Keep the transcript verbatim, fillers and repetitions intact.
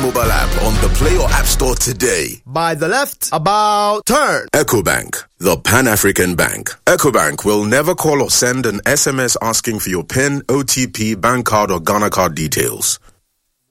mobile app on the Play or App Store today. By the left, about turn. EcoBank, the Pan-African Bank. EcoBank will never call or send an S M S asking for your PIN, O T P, bank card, or Ghana card details.